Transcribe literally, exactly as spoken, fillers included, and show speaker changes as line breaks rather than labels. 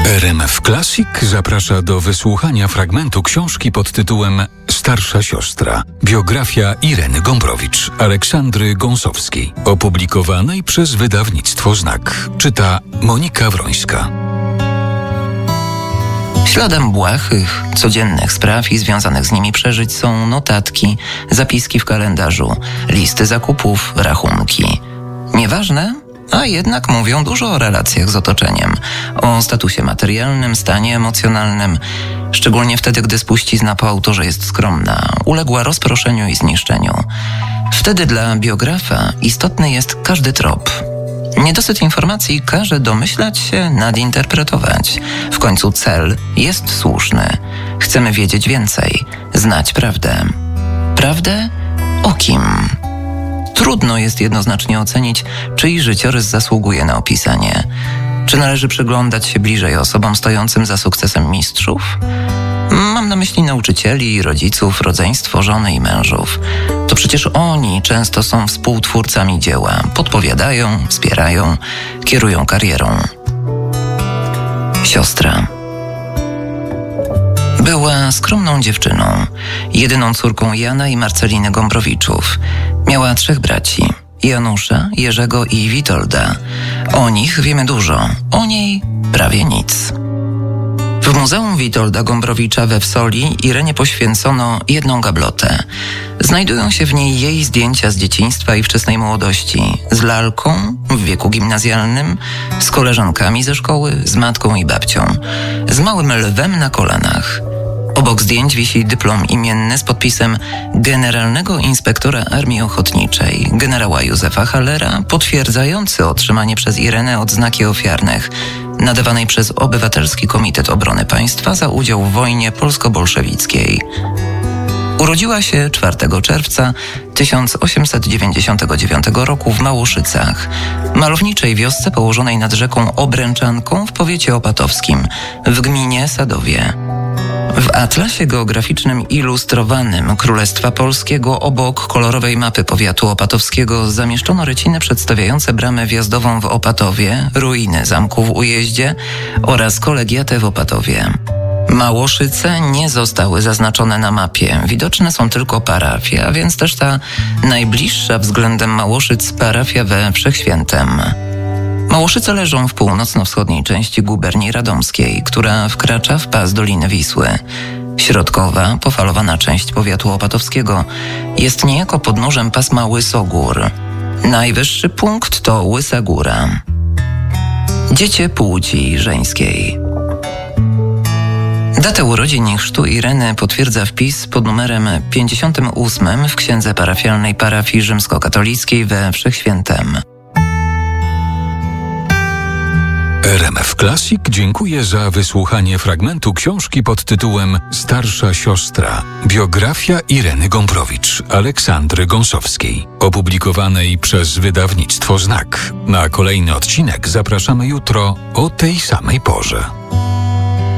R M F Classic zaprasza do wysłuchania fragmentu książki pod tytułem Starsza siostra. Biografia Ireny Gombrowicz, Aleksandry Gąsowskiej, opublikowanej przez wydawnictwo Znak. Czyta Monika Wrońska.
Śladem błahych, codziennych spraw i związanych z nimi przeżyć są notatki, zapiski w kalendarzu, listy zakupów, rachunki. Nieważne, a jednak mówią dużo o relacjach z otoczeniem, o statusie materialnym, stanie emocjonalnym, szczególnie wtedy, gdy spuścizna po autorze jest skromna, uległa rozproszeniu i zniszczeniu. Wtedy dla biografa istotny jest każdy trop. Niedosyt informacji każe domyślać się, nadinterpretować. W końcu cel jest słuszny. Chcemy wiedzieć więcej, znać prawdę. Prawdę o kim? Trudno jest jednoznacznie ocenić, czyj życiorys zasługuje na opisanie. Czy należy przyglądać się bliżej osobom stojącym za sukcesem mistrzów? Mam na myśli nauczycieli, rodziców, rodzeństwo, żony i mężów. To przecież oni często są współtwórcami dzieła. Podpowiadają, wspierają, kierują karierą. Siostra. Była skromną dziewczyną, jedyną córką Jana i Marceliny Gombrowiczów. Miała trzech braci, Janusza, Jerzego i Witolda. O nich wiemy dużo, o niej prawie nic. W Muzeum Witolda Gombrowicza we Wsoli Irenie poświęcono jedną gablotę. Znajdują się w niej jej zdjęcia z dzieciństwa i wczesnej młodości, z lalką w wieku gimnazjalnym, z koleżankami ze szkoły, z matką i babcią, z małym lwem na kolanach. Obok zdjęć wisi dyplom imienny z podpisem generalnego inspektora Armii Ochotniczej, generała Józefa Hallera, potwierdzający otrzymanie przez Irenę odznaki ofiarnych, nadawanej przez Obywatelski Komitet Obrony Państwa za udział w wojnie polsko-bolszewickiej. Urodziła się czwartego czerwca tysiąc osiemset dziewięćdziesiątego dziewiątego roku w Małoszycach, malowniczej wiosce położonej nad rzeką Obręczanką w powiecie opatowskim, w gminie Sadowie. W atlasie geograficznym ilustrowanym Królestwa Polskiego obok kolorowej mapy powiatu opatowskiego zamieszczono ryciny przedstawiające bramę wjazdową w Opatowie, ruiny zamku w Ujeździe oraz kolegiatę w Opatowie. Małoszyce nie zostały zaznaczone na mapie, widoczne są tylko parafie, a więc też ta najbliższa względem Małoszyc parafia we Wszechświętem. Małoszyce leżą w północno-wschodniej części guberni radomskiej, która wkracza w pas Doliny Wisły. Środkowa, pofalowana część powiatu opatowskiego jest niejako podnóżem pasma Łysogór. Najwyższy punkt to Łysa Góra. Dziecię płci żeńskiej. Datę urodzin i chrztu Ireny potwierdza wpis pod numerem pięćdziesiątym ósmym w księdze parafialnej parafii rzymskokatolickiej we Wszechświętem.
R M F Classic dziękuję za wysłuchanie fragmentu książki pod tytułem Starsza siostra. Biografia Ireny Gombrowicz, Aleksandry Gąsowskiej, opublikowanej przez wydawnictwo Znak. Na kolejny odcinek zapraszamy jutro o tej samej porze.